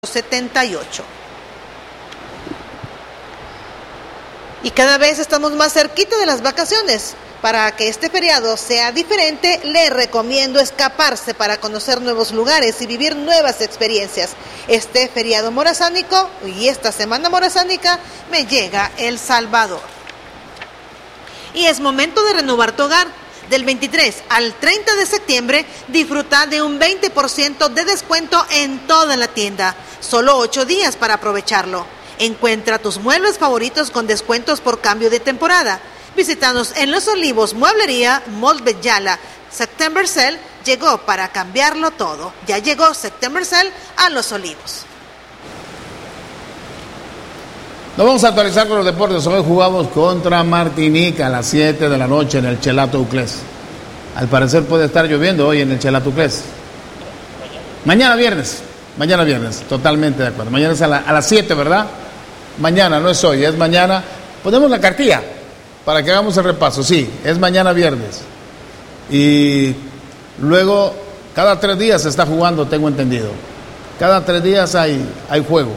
78. Y cada vez estamos más cerquita de las vacaciones. Para que este feriado sea diferente, le recomiendo escaparse para conocer nuevos lugares y vivir nuevas experiencias. Este feriado morazánico y esta semana morazánica me llega El Salvador. Y es momento de renovar tu hogar. Del 23 al 30 de septiembre, disfruta de un 20% de descuento en toda la tienda. Solo 8 días para aprovecharlo. Encuentra tus muebles favoritos con descuentos por cambio de temporada. Visítanos en Los Olivos, Mueblería Mall Bellala. September Sale llegó para cambiarlo todo. Ya llegó September Sale a Los Olivos. Nos vamos a actualizar con los deportes. Hoy jugamos contra Martinica a las 7 de la noche en el Chelato Uclés. Al parecer puede estar lloviendo hoy en el Chelato Uclés. Mañana viernes, totalmente de acuerdo. Mañana es a las 7, ¿verdad? Mañana, no es hoy, es mañana. Ponemos la cartilla para que hagamos el repaso. Sí, es mañana viernes. Y luego, cada 3 días se está jugando, tengo entendido. Cada 3 días hay juego.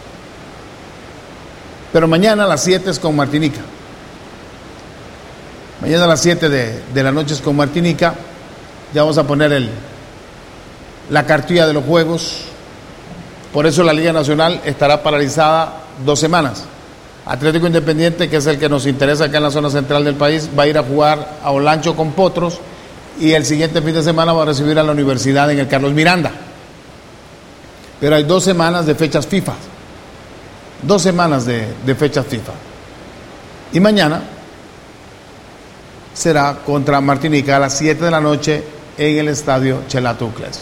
Pero mañana a las 7 es con Martinica. Mañana a las 7 de la noche es con Martinica. Ya vamos a poner la cartilla de los juegos. Por eso la Liga Nacional estará paralizada 2 semanas. Atlético Independiente, que es el que nos interesa acá en la zona central del país, va a ir a jugar a Olancho con Potros. Y el siguiente fin de semana va a recibir a la Universidad en el Carlos Miranda. Pero hay 2 semanas de fechas FIFA. 2 semanas de fechas FIFA. Y mañana será contra Martinica a las 7 de la noche en el estadio Chelato Uclés.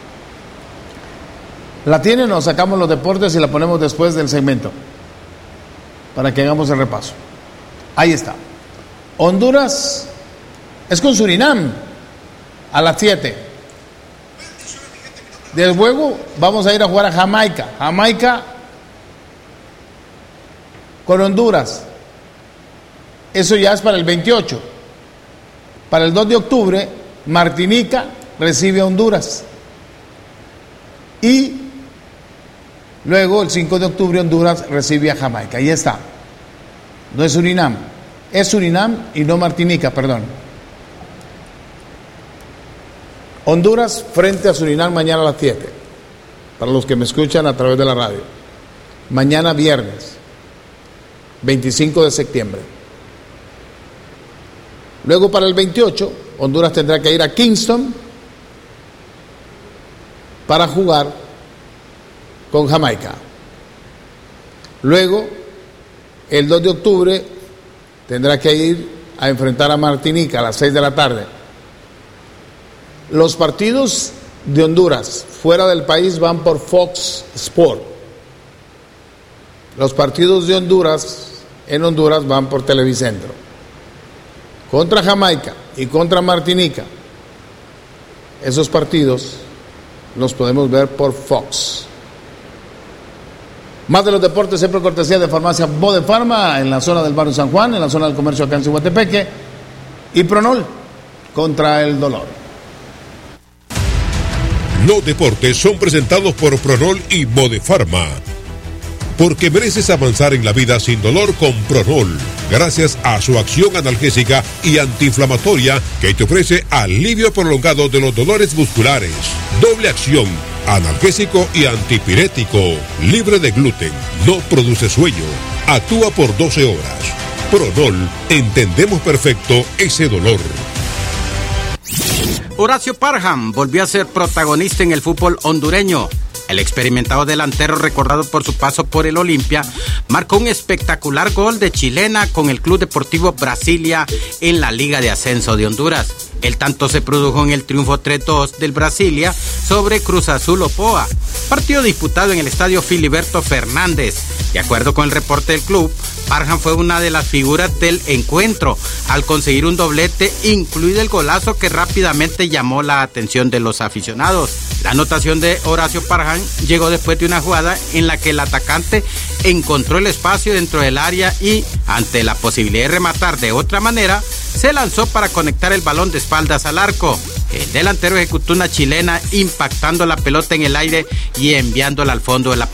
¿La tienen o sacamos los deportes y la ponemos después del segmento? Para que hagamos el repaso. Ahí está. Honduras es con Surinam a las 7. Del juego vamos a ir a jugar a Jamaica. Jamaica con Honduras. Eso ya es para el 28. Para el 2 de octubre, Martinica recibe a Honduras. Y luego, el 5 de octubre, Honduras recibe a Jamaica. Ahí está. No es Surinam. Es Surinam y no Martinica, perdón. Honduras frente a Surinam mañana a las 7. Para los que me escuchan a través de la radio. Mañana viernes, 25 de septiembre. Luego para el 28, Honduras tendrá que ir a Kingston para jugar con Jamaica. Luego, el 2 de octubre, tendrá que ir a enfrentar a Martinica a las 6 de la tarde. Los partidos de Honduras fuera del país van por Fox Sport. Los partidos de Honduras en Honduras van por Televicentro. Contra Jamaica y contra Martinica, esos partidos los podemos ver por Fox. Más de los deportes siempre cortesía de Farmacia Bodefarma en la zona del barrio San Juan, en la zona del comercio acá en Cihuatepeque, y Pronol contra el dolor. Los deportes son presentados por Pronol y Bodefarma. Porque mereces avanzar en la vida sin dolor con Pronol, gracias a su acción analgésica y antiinflamatoria que te ofrece alivio prolongado de los dolores musculares. Doble acción, analgésico y antipirético, libre de gluten, no produce sueño, actúa por 12 horas. Pronol, entendemos perfecto ese dolor. Horacio Parham volvió a ser protagonista en el fútbol hondureño. El experimentado delantero, recordado por su paso por el Olimpia, marcó un espectacular gol de chilena con el Club Deportivo Brasilia en la Liga de Ascenso de Honduras. El tanto se produjo en el triunfo 3-2 del Brasilia sobre Cruz Azul Opoa, partido disputado en el estadio Filiberto Fernández. De acuerdo con el reporte del club, Parham fue una de las figuras del encuentro al conseguir un doblete, incluido el golazo que rápidamente llamó la atención de los aficionados. La anotación de Horacio Parham llegó después de una jugada en la que el atacante encontró el espacio dentro del área y, ante la posibilidad de rematar de otra manera, se lanzó para conectar el balón de espaldas al arco. El delantero ejecutó una chilena impactando la pelota en el aire y enviándola al fondo de la